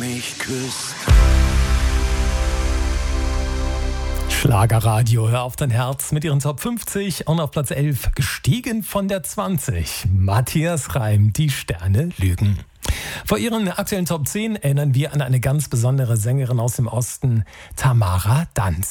mich küsst. Schlagerradio, hör auf dein Herz mit ihren Top 50 und auf Platz 11 gestiegen von der 20. Matthias Reim, die Sterne lügen. Vor ihren aktuellen Top 10 erinnern wir an eine ganz besondere Sängerin aus dem Osten, Tamara Danz.